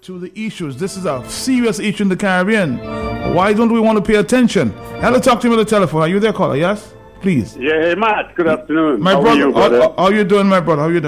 to the issues. This is a serious issue in the Caribbean. Why don't we want to pay attention? Hello, talk to me on the telephone. Are you there, caller? Yes? Please. Yeah, hey, Matt. Good afternoon. My How brother, are you, brother? how you doing, my brother? How you doing?